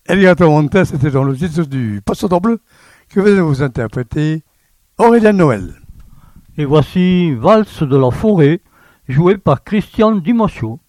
Alligator Montes, c'était dans le titre du Poisson bleu que venait de vous interpréter Aurélien Noël. Et voici Valse de la forêt, joué par Christian Dimosio.